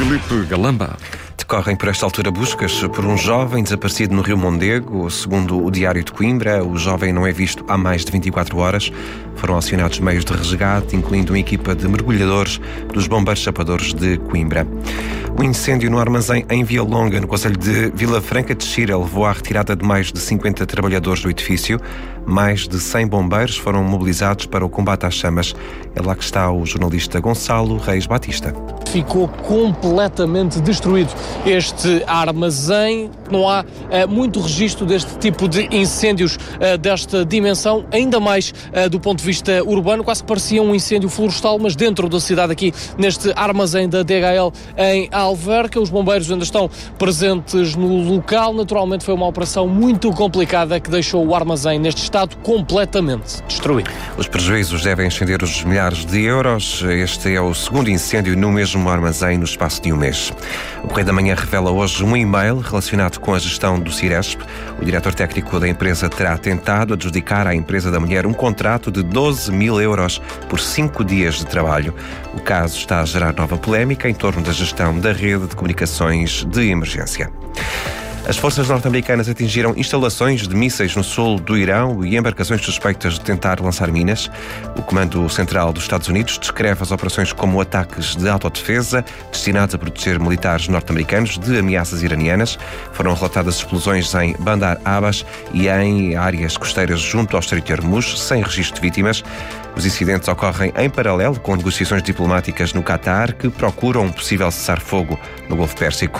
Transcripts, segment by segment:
Filipe Galamba. Decorrem por esta altura buscas por um jovem desaparecido no Rio Mondego. Segundo o Diário de Coimbra, o jovem não é visto há mais de 24 horas. Foram acionados meios de resgate, incluindo uma equipa de mergulhadores dos Bombeiros Chapadores de Coimbra. O incêndio no armazém em Via Longa, no concelho de Vila Franca de Xira, levou à retirada de mais de 50 trabalhadores do edifício. Mais de 100 bombeiros foram mobilizados para o combate às chamas. É lá que está o jornalista Gonçalo Reis Batista. Ficou completamente destruído este armazém. Não há muito registro deste tipo de incêndios desta dimensão, ainda mais do ponto de vista urbano. Quase que parecia um incêndio florestal, mas dentro da cidade, aqui neste armazém da DHL em Alverca. Os bombeiros ainda estão presentes no local. Naturalmente foi uma operação muito complicada que deixou o armazém neste estado completamente destruído. Os prejuízos devem ascender os milhares de euros. Este é o segundo incêndio no mesmo armazém no espaço de um mês. O Correio da Manhã revela hoje um e-mail relacionado com a gestão do Ciresp. O diretor técnico da empresa terá tentado adjudicar à empresa da mulher um contrato de 12 mil euros por 5 dias de trabalho. O caso está a gerar nova polémica em torno da gestão da rede de comunicações de emergência. As forças norte-americanas atingiram instalações de mísseis no sul do Irão e embarcações suspeitas de tentar lançar minas. O Comando Central dos Estados Unidos descreve as operações como ataques de autodefesa destinados a proteger militares norte-americanos de ameaças iranianas. Foram relatadas explosões em Bandar Abbas e em áreas costeiras junto ao Estreito de Hormuz, sem registro de vítimas. Os incidentes ocorrem em paralelo com negociações diplomáticas no Catar que procuram um possível cessar-fogo no Golfo Pérsico.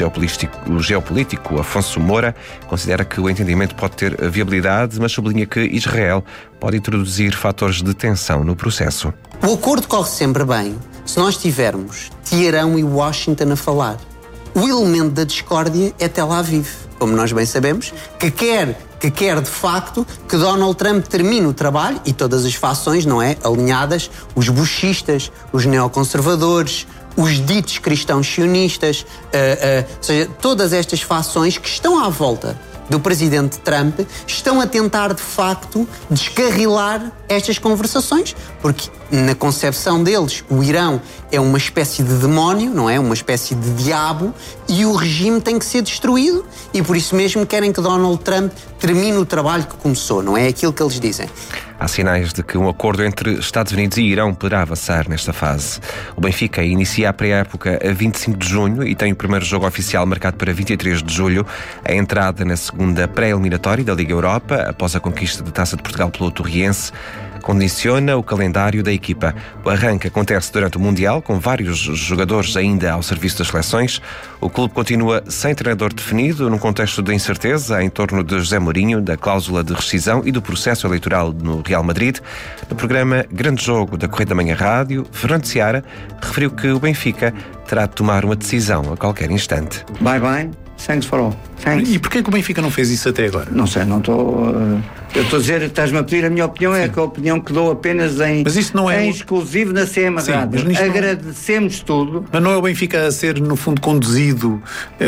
O geopolítico Afonso Moura considera que o entendimento pode ter viabilidade, mas sublinha que Israel pode introduzir fatores de tensão no processo. O acordo corre sempre bem se nós tivermos Teherão e Washington a falar. O elemento da discórdia é Tel Aviv, como nós bem sabemos, que quer de facto que Donald Trump termine o trabalho e todas as fações, não é, alinhadas, os bushistas, os neoconservadores, os ditos cristãos sionistas, ou seja, todas estas fações que estão à volta do presidente Trump estão a tentar de facto descarrilar estas conversações, porque na concepção deles o Irão é uma espécie de demónio, não é? Uma espécie de diabo, e o regime tem que ser destruído, e por isso mesmo querem que Donald Trump termine o trabalho que começou, não é aquilo que eles dizem. Há sinais de que um acordo entre Estados Unidos e Irão poderá avançar nesta fase. O Benfica inicia a pré-época a 25 de junho e tem o primeiro jogo oficial marcado para 23 de julho. A entrada na segunda pré-eliminatória da Liga Europa, após a conquista da Taça de Portugal pelo Torriense, condiciona o calendário da equipa. O arranque acontece durante o Mundial, com vários jogadores ainda ao serviço das seleções. O clube continua sem treinador definido, num contexto de incerteza em torno de José Mourinho, da cláusula de rescisão e do processo eleitoral no Real Madrid. No programa Grande Jogo da Correio da Manhã Rádio, Fernando Seara referiu que o Benfica terá de tomar uma decisão a qualquer instante. Bye bye. Thanks for all. Thanks. E porquê que o Benfica não fez isso até agora? Não sei, não estou... eu estou a dizer, estás-me a pedir a minha opinião, é a opinião que dou apenas em, mas isso não é em exclusivo na CM Rádio. Agradecemos tudo. Mas não é o Benfica a ser, no fundo, conduzido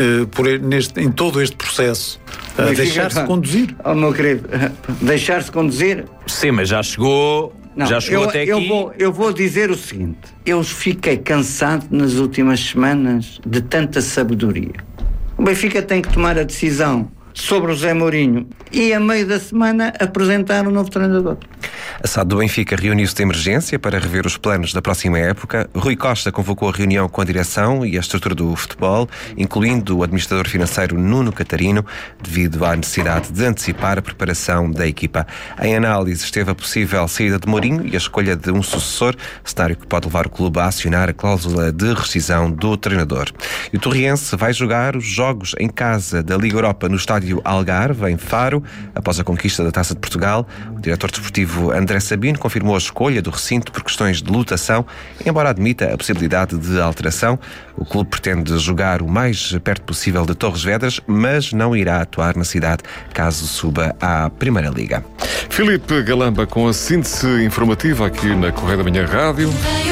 em todo este processo? A deixar-se conduzir? Oh, meu querido, deixar-se conduzir? Sim, mas já chegou... Não, já chegou até aqui. Eu vou dizer o seguinte. Eu fiquei cansado nas últimas semanas de tanta sabedoria. O Benfica tem que tomar a decisão sobre o José Mourinho e, a meio da semana, apresentar um novo treinador. A SAD do Benfica reuniu-se de emergência para rever os planos da próxima época. Rui Costa convocou a reunião com a direção e a estrutura do futebol, incluindo o administrador financeiro Nuno Catarino, devido à necessidade de antecipar a preparação da equipa. Em análise esteve a possível saída de Mourinho e a escolha de um sucessor, cenário que pode levar o clube a acionar a cláusula de rescisão do treinador. E o Torriense vai jogar os jogos em casa da Liga Europa no estádio Algarve, em Faro, após a conquista da Taça de Portugal. O diretor desportivo André Sabino confirmou a escolha do recinto por questões de lotação, embora admita a possibilidade de alteração. O clube pretende jogar o mais perto possível de Torres Vedras, mas não irá atuar na cidade caso suba à Primeira Liga. Filipe Galamba com a síntese informativa aqui na Correio da Manhã Rádio.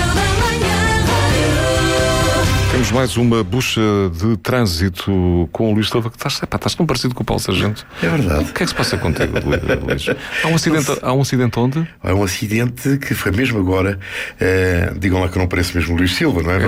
Temos mais uma bucha de trânsito com o Luís Silva, que estás tão parecido com o Paulo Sargento. É verdade. O que é que se passa contigo, Luís? Há um acidente onde? Há um acidente que foi mesmo agora. Digam lá que eu não pareço mesmo o Luís Silva, não é?